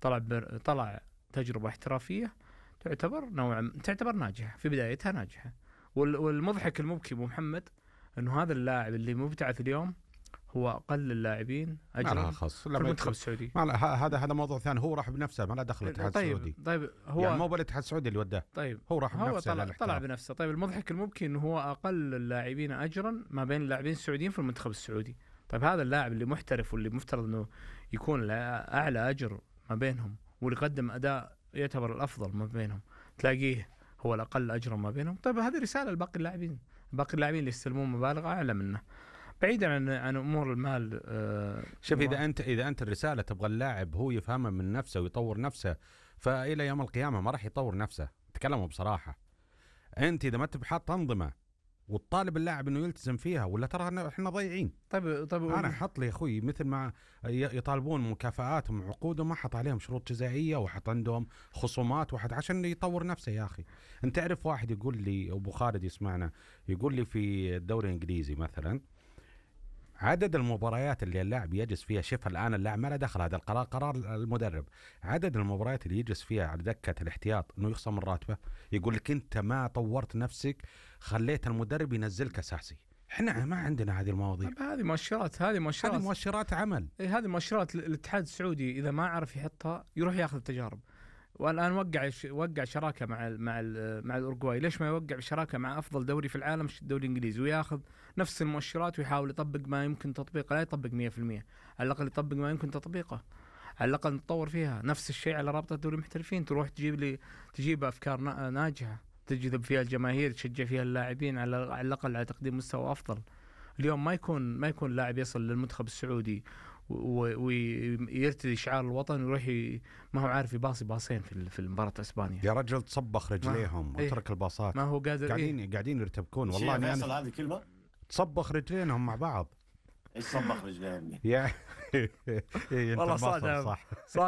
طلع تجربة احترافية تعتبر ناجحة في بدايتها، ناجحة. والمضحك المبكي أبو محمد أنه هذا اللاعب اللي مبتعث اليوم هو أقل اللاعبين أجرا في المنتخب السعودي. هذا موضوع ثاني، هو راح بنفسه، ما له دخل الاتحاد السعودي. طيب هو يعني مو بالاتحاد السعودي اللي وداه. طيب هو راح بنفسه، طلع بنفسه. طيب المضحك المبكي انه هو اقل اللاعبين اجرا ما بين اللاعبين السعوديين في المنتخب السعودي. طيب هذا اللاعب اللي محترف واللي مفترض انه يكون اعلى اجر ما بينهم واللي قدم اداء يعتبر الافضل ما بينهم، تلاقيه هو الاقل اجرا ما بينهم. طيب هذه رساله لباقي اللاعبين، اللي يستلمون مبالغ اعلى منه، بعيدا عن امور المال. شوف، اذا انت الرساله تبغى اللاعب هو يفهمها من نفسه ويطور نفسه، فالى يوم القيامه ما راح يطور نفسه. تكلموا بصراحه، انت اذا ما انت بحاط انظمه والطالب اللاعب انه يلتزم فيها، ولا ترى احنا ضايعين. طيب انا حط لي اخوي مثل ما يطالبون مكافآتهم وعقودهم، ما حط عليهم شروط جزائيه وحط عندهم خصومات عشان يطور نفسه. يا اخي انت تعرف، واحد يقول لي، ابو خالد يسمعنا، يقول لي في الدوري الانجليزي مثلا عدد المباريات اللي اللاعب يجلس فيها، شوف الآن اللاعب ما له دخل، هذا القرار قرار المدرب، عدد المباريات اللي يجلس فيها على دكة الاحتياط انه يخصم من راتبه. يقول لك انت ما طورت نفسك، خليت المدرب ينزلك اساسي. احنا ما عندنا هذه المواضيع. هذه مؤشرات عمل. هذه مؤشرات الاتحاد السعودي اذا ما عرف يحطها يروح ياخذ التجارب. والان وقع شراكه مع الاورجواي، ليش ما يوقع شراكه مع افضل دوري في العالم الدوري الانجليزي، وياخذ نفس المؤشرات ويحاول يطبق ما يمكن تطبيقه، لا يطبق 100%، على الاقل يطبق ما يمكن تطبيقه، على الاقل نتطور فيها. نفس الشيء على رابطه دوري المحترفين، تروح تجيب افكار ناجحه تجذب فيها الجماهير، تشجع فيها اللاعبين على الاقل على تقديم مستوى افضل. اليوم ما يكون لاعب يصل للمنتخب السعودي ويرتدي شعار الوطن ويروح ما هو عارف يباصي باصين في المباراة اسبانيا. يا رجل تصبخ رجليهم وترك الباصات، ما هو قادر. قاعدين يرتبكون. والله اني هذه الكلمة تصبخ رجلينهم مع بعض. ايش صبخ رجليهم؟ يا والله صح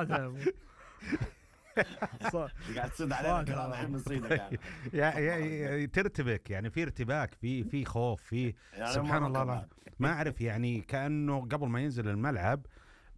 قاعد تصد علينا كلام الحين من صيدك يعني. ترتبك، يعني في ارتباك، في خوف، في يعني سبحان الله. ما أعرف، يعني كأنه قبل ما ينزل الملعب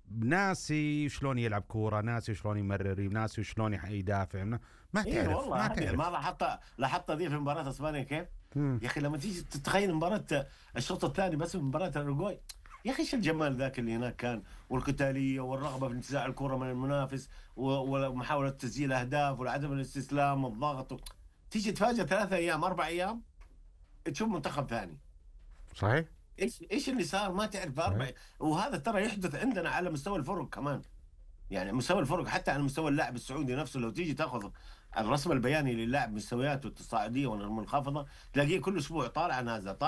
ناسي شلون يلعب كورة، ناسي شلون يمرر، ناسي شلون يدافع. ما تعرف والله ما لاحظت ذي في مباراة اسبانيا كيف. يا اخي لما تيجي تتخيل مباراة الشوط الثاني بس في مباراة الأوروغواي، يا اخي ايش الجمال ذاك اللي هناك كان، والقتاليه والرغبه في انتزاع الكره من المنافس ومحاوله تسجيل اهداف وعدم الاستسلام والضغط. تيجي تفاجئ 3 أيام 4 أيام تشوف منتخب ثاني. صحيح. ايش اللي صار ما تعرف 4. وهذا ترى يحدث عندنا على مستوى الفرق كمان، يعني مستوى الفرق حتى على مستوى اللاعب السعودي نفسه. لو تيجي تاخذ الرسم البياني للاعب مستوياته التصاعديه والمنخفضه، تلاقيه كل اسبوع طالع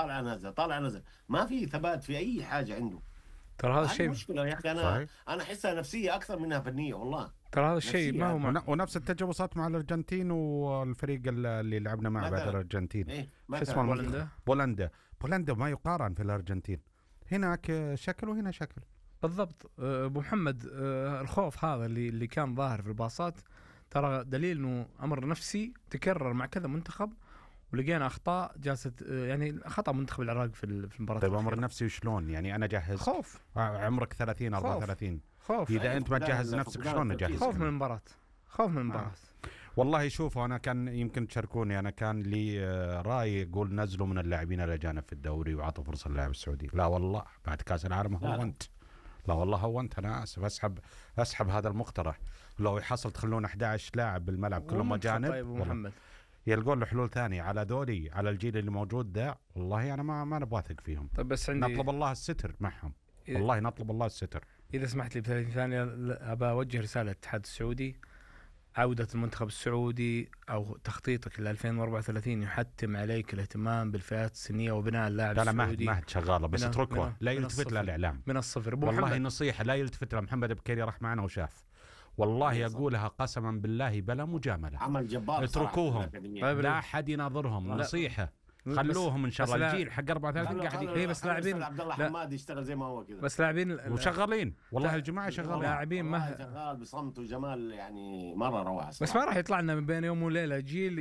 نازل، ما في ثبات في اي حاجه عنده. ترى هذا الشيء مشكله يا اخي. انا احسها نفسيه اكثر منها فنيه والله. ترى هذا الشيء ما هو ونفس التجربه صارت مع الارجنتين والفريق اللي لعبنا معه بعد الارجنتين. شو اسمه؟ بولندا ما يقارن في الارجنتين. هناك شكل وهنا شكل. بالضبط. ابو محمد، الخوف هذا اللي كان ظاهر في الباصات ترى دليل انه امر نفسي تكرر مع كذا منتخب، ولقينا اخطاء جالسه، يعني خطا منتخب العراق في المباراه. طيب امر نفسي وشلون؟ يعني انا جاهز. خوف. عمرك 30 34 خوف. اذا انت ما تجهز نفسك شلون نجهز؟ خوف من المباراه. والله شوفوا، انا كان يمكن تشاركوني، انا كان لي راي يقول نزلوا من اللاعبين الاجانب في الدوري وعطوا فرصه للاعب السعودي. لا والله بعد كاس العالم هونت. لا والله هونت. انا اسف، اسحب هذا المقترح. لو يحصل تخلون 11 لاعب بالملعب كلهم اجانب. طيب محمد يلقون له حلول ثانيه على دوري، على الجيل اللي موجود ده. والله انا ما نبغى اثق فيهم. طيب بس عندي نطلب الله الستر معهم. والله نطلب الله الستر. اذا سمحت لي ب 30 ثانيه ابى اوجه رساله للاتحاد السعودي: عودة المنتخب السعودي أو تخطيطك ل 2034 يحتم عليك الاهتمام بالفئات السنية وبناء اللاعب السعودي. مهد شغالة، بس اتركه لا يلتفت للإعلام من الصفر. والله نصيحة، لا يلتفت لمحمد بكيري، راح معنا وشاف. والله أقولها قسما بالله بلا مجاملة. عمل جبار. اتركوهم، لا أحد يناظرهم. نصيحة، خلوهم ان شاء الله. الجيل حق 34 قاعدين. بس لاعبين عبد الله حماد يشتغل زي ما هو كذا. بس لاعبين وشغالين والله الجماعه شغالين. لاعبين ما شغال بصمت وجمال، يعني مره روعه. بس ما راح يطلع لنا من بين يوم وليله جيل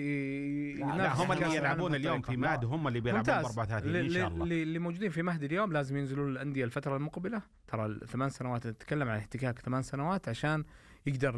لا هم اللي يلعبون اليوم في مهد، هم اللي بيلعبون 34 ان شاء الله. اللي موجودين في مهد اليوم لازم ينزلوا الانديه الفتره المقبله. ترى 8 سنوات، نتكلم عن احتكاك 8 سنوات عشان يقدر